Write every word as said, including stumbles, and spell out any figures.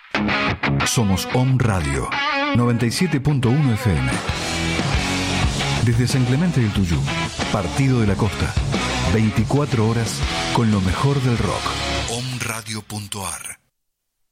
Somos Om Radio noventa y siete punto uno F M. Desde San Clemente del Tuyú, Partido de la Costa, veinticuatro horas con lo mejor del rock. om radio punto a r